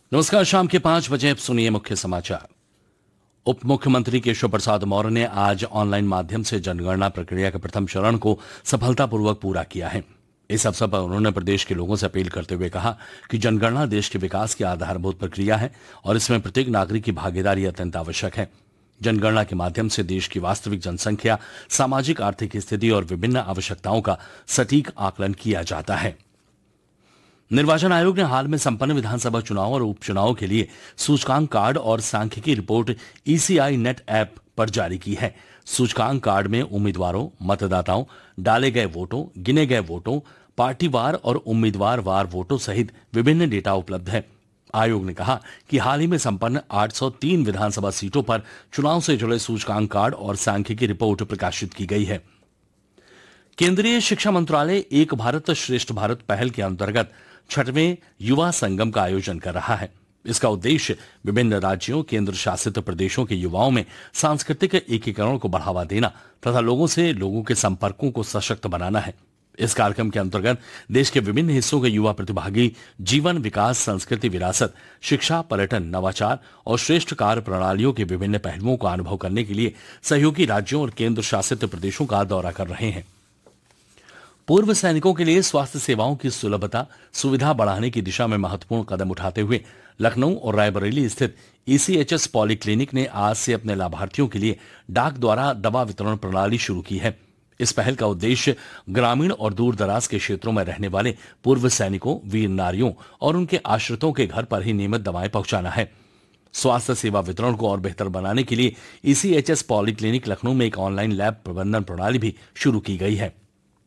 नमस्कार। शाम के 5 बजे अब सुनिए मुख्य समाचार। उप मुख्यमंत्री केशव प्रसाद मौर्य ने आज ऑनलाइन माध्यम से जनगणना प्रक्रिया के प्रथम चरण को सफलतापूर्वक पूरा किया है। इस अवसर पर उन्होंने प्रदेश के लोगों से अपील करते हुए कहा कि जनगणना देश के विकास की आधारभूत प्रक्रिया है और इसमें प्रत्येक नागरिक की भागीदारी अत्यंत आवश्यक है। जनगणना के माध्यम से देश की वास्तविक जनसंख्या, सामाजिक आर्थिक स्थिति और विभिन्न आवश्यकताओं का सटीक आकलन किया जाता है। निर्वाचन आयोग ने हाल में संपन्न विधानसभा चुनाव और उपचुनाव के लिए सूचकांक कार्ड और सांख्यिकी रिपोर्ट ईसीआई नेट ऐप पर जारी की है। सूचकांक कार्ड में उम्मीदवारों, मतदाताओं, डाले गए वोटों, गिने गए वोटों, पार्टीवार और उम्मीदवार वार वोटों सहित विभिन्न डेटा उपलब्ध है। आयोग ने कहा कि हाल ही में संपन्न 803 विधानसभा सीटों पर चुनाव से जुड़े सूचकांक कार्ड और सांख्यिकी रिपोर्ट प्रकाशित की गई है। केंद्रीय शिक्षा मंत्रालय एक भारत श्रेष्ठ भारत पहल के अंतर्गत 6वें युवा संगम का आयोजन कर रहा है। इसका उद्देश्य विभिन्न राज्यों, केंद्र शासित प्रदेशों के युवाओं में सांस्कृतिक एकीकरण को बढ़ावा देना तथा लोगों से लोगों के संपर्कों को सशक्त बनाना है। इस कार्यक्रम के अंतर्गत देश के विभिन्न हिस्सों के युवा प्रतिभागी जीवन विकास, संस्कृति विरासत, शिक्षा, पर्यटन, नवाचार और श्रेष्ठ कार्य प्रणालियों के विभिन्न पहलुओं का अनुभव करने के लिए सहयोगी राज्यों और केंद्र शासित प्रदेशों का दौरा कर रहे हैं। पूर्व सैनिकों के लिए स्वास्थ्य सेवाओं की सुलभता, सुविधा बढ़ाने की दिशा में महत्वपूर्ण कदम उठाते हुए लखनऊ और रायबरेली स्थित ईसीएचएस पॉलीक्लिनिक ने आज से अपने लाभार्थियों के लिए डाक द्वारा दवा वितरण प्रणाली शुरू की है। इस पहल का उद्देश्य ग्रामीण और दूर दराज के क्षेत्रों में रहने वाले पूर्व सैनिकों, वीर नारियों और उनके आश्रितों के घर पर ही नियमित दवाएं पहुंचाना है। स्वास्थ्य सेवा वितरण को और बेहतर बनाने के लिए ईसीएचएस पॉलीक्लिनिक लखनऊ में एक ऑनलाइन लैब प्रबंधन प्रणाली भी शुरू की गई है।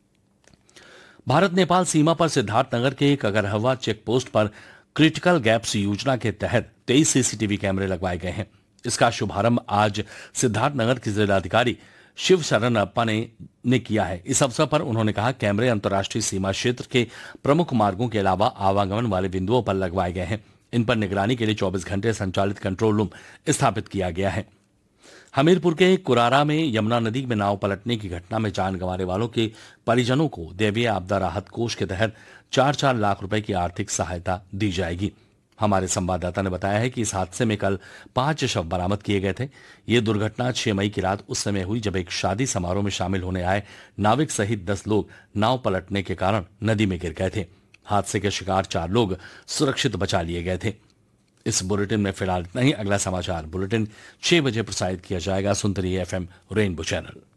भारत नेपाल सीमा पर सिद्धार्थनगर के कगरहवा चेक पोस्ट पर क्रिटिकल गैप्स योजना के तहत 23 सीसीटीवी कैमरे लगवाए गए हैं। इसका शुभारंभ आज सिद्धार्थनगर के जिलाधिकारी शिव शरण अप्पा ने किया है। इस अवसर पर उन्होंने कहा, कैमरे अंतर्राष्ट्रीय सीमा क्षेत्र के प्रमुख मार्गों के अलावा आवागमन वाले बिंदुओं पर लगवाए गए हैं। इन पर निगरानी के लिए 24 घंटे संचालित कंट्रोल रूम स्थापित किया गया है। हमीरपुर के कुरारा में यमुना नदी में नाव पलटने की घटना में जान गंवाने वालों के परिजनों को दैवीय आपदा राहत कोष के तहत 4-4 लाख रुपए की आर्थिक सहायता दी जाएगी। हमारे संवाददाता ने बताया है कि इस हादसे में कल 5 शव बरामद किए गए थे। ये दुर्घटना 6 मई की रात उस समय हुई जब एक शादी समारोह में शामिल होने आए नाविक सहित 10 लोग नाव पलटने के कारण नदी में गिर गए थे। हादसे के शिकार 4 लोग सुरक्षित बचा लिए गए थे। इस बुलेटिन में फिलहाल इतना ही। अगला समाचार बुलेटिन 6 बजे प्रसारित किया जाएगा। सुनते रहिए एफएम रेनबो चैनल।